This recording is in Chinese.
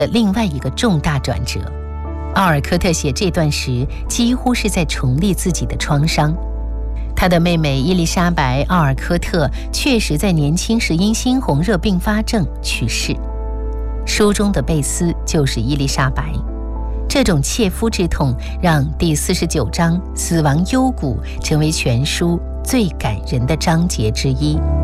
另外一个重大转折。奥尔科特写这段时，几乎是在重历自己的创伤。他的妹妹伊丽莎白·奥尔科特确实在年轻时因猩红热并发症去世。书中的贝斯就是伊丽莎白。这种切肤之痛让第49章死亡幽谷成为全书最感人的章节之一。